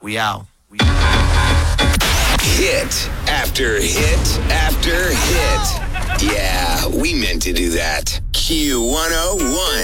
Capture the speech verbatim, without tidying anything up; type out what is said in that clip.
We out. Hit after hit after hit. Yeah, we meant to do that. Q one oh one.